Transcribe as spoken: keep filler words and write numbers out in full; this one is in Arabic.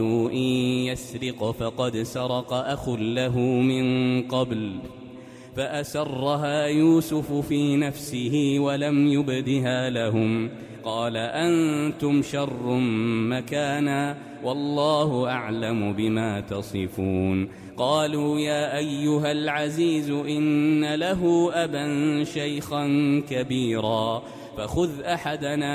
إن يسرق فقد سرق أخ له من قبل فأسرها يوسف في نفسه ولم يبدها لهم قال أنتم شر مكانا والله أعلم بما تصفون قالوا يا أيها العزيز إن له أبا شيخا كبيرا فخذ أحدنا